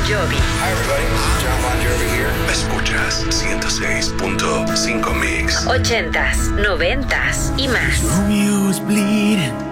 Jovi. Hi everybody, John Bon Jovi here. Escuchas 106.5 Mix. 80s, 90s y más. Romeo's bleeding.